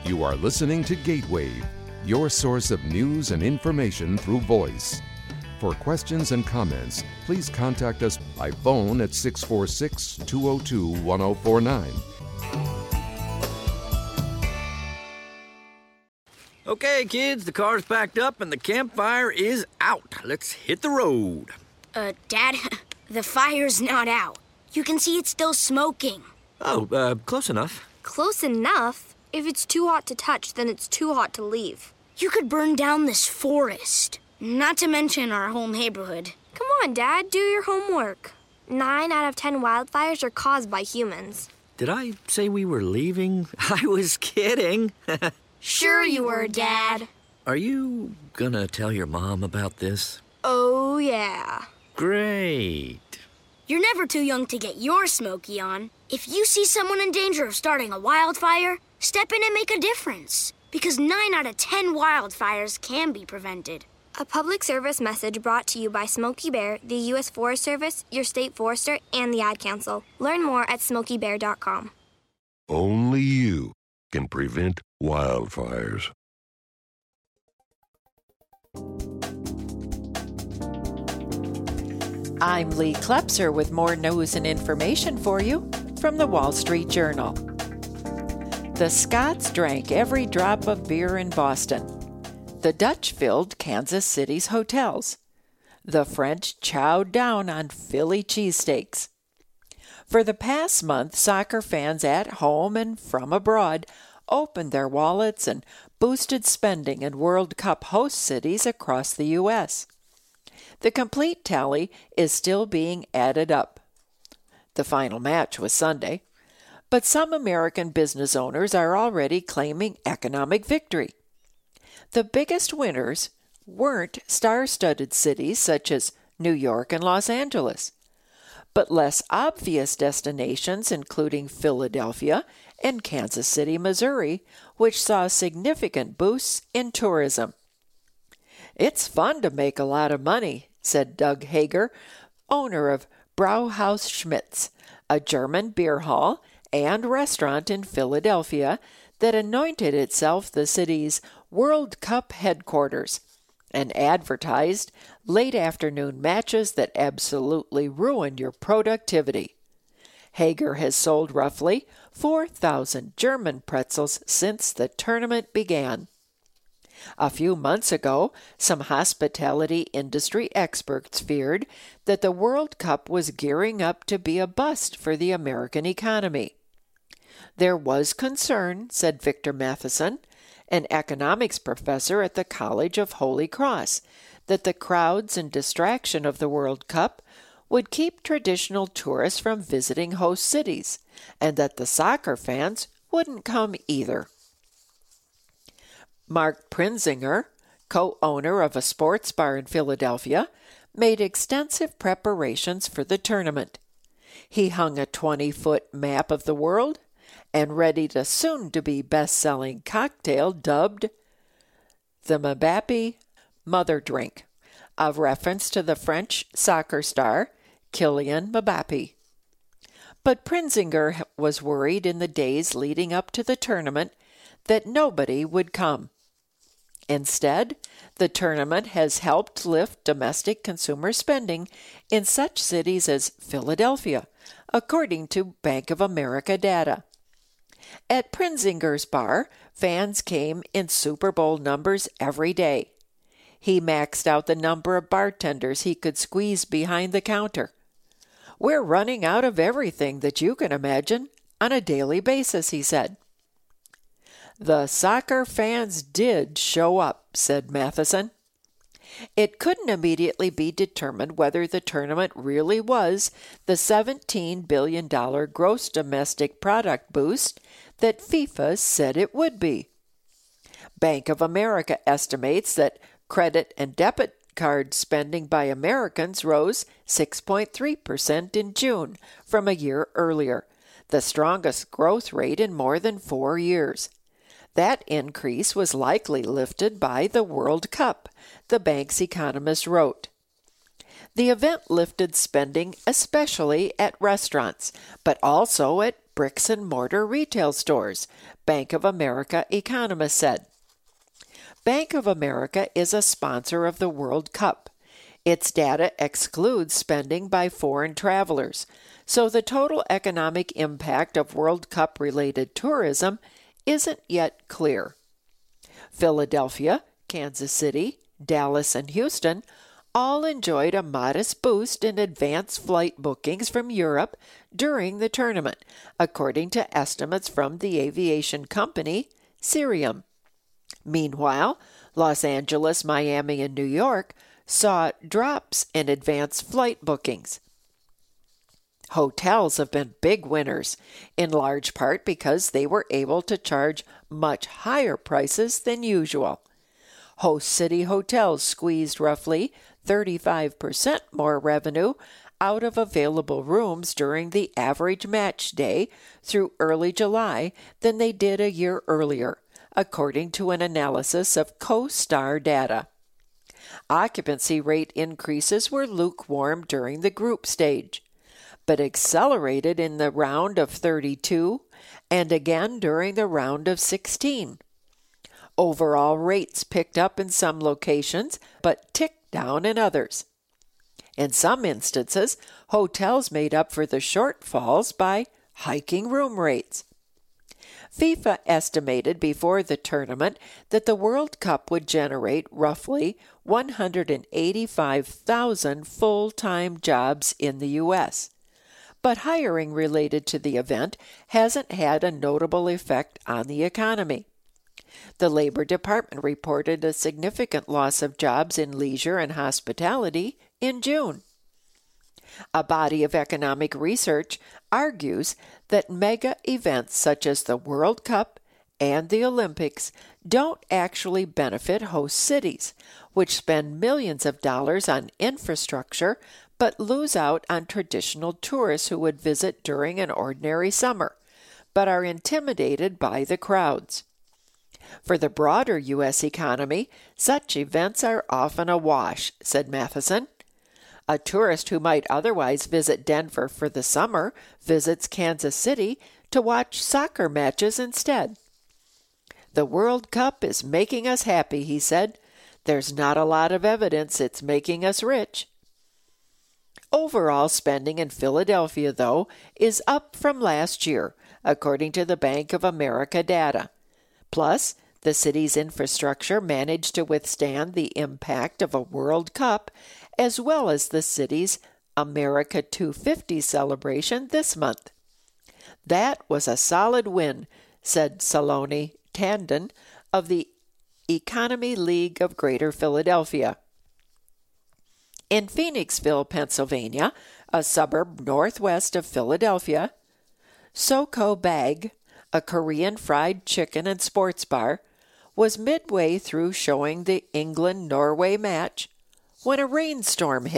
You are listening to Gateway, your source of news and information through voice. For questions and comments, please contact us by phone at 646-202-1049. Okay, kids, the car's packed up and the campfire is out. Let's hit the road. Dad, the fire's not out. You can see it's still smoking. Oh, close enough. Close enough? If it's too hot to touch, then it's too hot to leave. You could burn down this forest. Not to mention our whole neighborhood. Come on, Dad, do your homework. 9 out of 10 wildfires are caused by humans. Did I say we were leaving? I was kidding. Sure you were, Dad. Are you gonna tell your mom about this? Oh, yeah. Great. You're never too young to get your smoky on. If you see someone in danger of starting a wildfire, step in and make a difference. Because 9 out of 10 wildfires can be prevented. A public service message brought to you by Smokey Bear, the U.S. Forest Service, your state forester, and the Ad Council. Learn more at smokeybear.com. Only you can prevent wildfires. I'm Lee Klepser with more news and information for you from the Wall Street Journal. The Scots drank every drop of beer in Boston. The Dutch filled Kansas City's hotels. The French chowed down on Philly cheesesteaks. For the past month, soccer fans at home and from abroad opened their wallets and boosted spending in World Cup host cities across the U.S. The complete tally is still being added up. The final match was Sunday, but some American business owners are already claiming economic victory. The biggest winners weren't star-studded cities such as New York and Los Angeles, but less obvious destinations including Philadelphia and Kansas City, Missouri, which saw significant boosts in tourism. It's fun to make a lot of money, said Doug Hager, owner of Brauhaus Schmitz, a German beer hall and restaurant in Philadelphia that anointed itself the city's World Cup headquarters and advertised late afternoon matches that absolutely ruin your productivity. Hager has sold roughly 4,000 German pretzels since the tournament began. A few months ago, some hospitality industry experts feared that the World Cup was gearing up to be a bust for the American economy. There was concern, said Victor Matheson, an economics professor at the College of Holy Cross, that the crowds and distraction of the World Cup would keep traditional tourists from visiting host cities, and that the soccer fans wouldn't come either. Mark Prinzinger, co-owner of a sports bar in Philadelphia, made extensive preparations for the tournament. He hung a 20-foot map of the world and readied a soon-to-be best-selling cocktail dubbed the Mbappé Mother Drink, a reference to the French soccer star Kylian Mbappé. But Prinzinger was worried in the days leading up to the tournament that nobody would come. Instead, the tournament has helped lift domestic consumer spending in such cities as Philadelphia, according to Bank of America data. At Prinzinger's bar, fans came in Super Bowl numbers every day. He maxed out the number of bartenders he could squeeze behind the counter. We're running out of everything that you can imagine on a daily basis, he said. The soccer fans did show up, said Matheson. It couldn't immediately be determined whether the tournament really was the $17 billion gross domestic product boost that FIFA said it would be. Bank of America estimates that credit and debit card spending by Americans rose 6.3% in June from a year earlier, the strongest growth rate in more than 4 years. That increase was likely lifted by the World Cup, the bank's economist wrote. The event lifted spending especially at restaurants, but also at bricks and mortar retail stores, Bank of America economist said. Bank of America is a sponsor of the World Cup. Its data excludes spending by foreign travelers, so the total economic impact of World Cup-related tourism isn't yet clear. Philadelphia, Kansas City, Dallas, and Houston all enjoyed a modest boost in advance flight bookings from Europe during the tournament, according to estimates from the aviation company Cirium. Meanwhile, Los Angeles, Miami, and New York saw drops in advance flight bookings. Hotels have been big winners, in large part because they were able to charge much higher prices than usual. Host city hotels squeezed roughly 35% more revenue out of available rooms during the average match day through early July than they did a year earlier, according to an analysis of CoStar data. Occupancy rate increases were lukewarm during the group stage, but accelerated in the round of 32 and again during the round of 16. Overall rates picked up in some locations, but ticked down in others. In some instances, hotels made up for the shortfalls by hiking room rates. FIFA estimated before the tournament that the World Cup would generate roughly 185,000 full-time jobs in the U.S., but hiring related to the event hasn't had a notable effect on the economy. The Labor Department reported a significant loss of jobs in leisure and hospitality in June. A body of economic research argues that mega events such as the World Cup and the Olympics don't actually benefit host cities, which spend millions of dollars on infrastructure but lose out on traditional tourists who would visit during an ordinary summer, but are intimidated by the crowds. For the broader U.S. economy, such events are often a wash, said Matheson. A tourist who might otherwise visit Denver for the summer visits Kansas City to watch soccer matches instead. The World Cup is making us happy, he said. There's not a lot of evidence it's making us rich. Overall spending in Philadelphia, though, is up from last year, according to the Bank of America data. Plus, the city's infrastructure managed to withstand the impact of a World Cup, as well as the city's America 250 celebration this month. That was a solid win, said Saloni Tandon of the Economy League of Greater Philadelphia. In Phoenixville, Pennsylvania, a suburb northwest of Philadelphia, Soko Bag, a Korean fried chicken and sports bar, was midway through showing the England-Norway match when a rainstorm hit.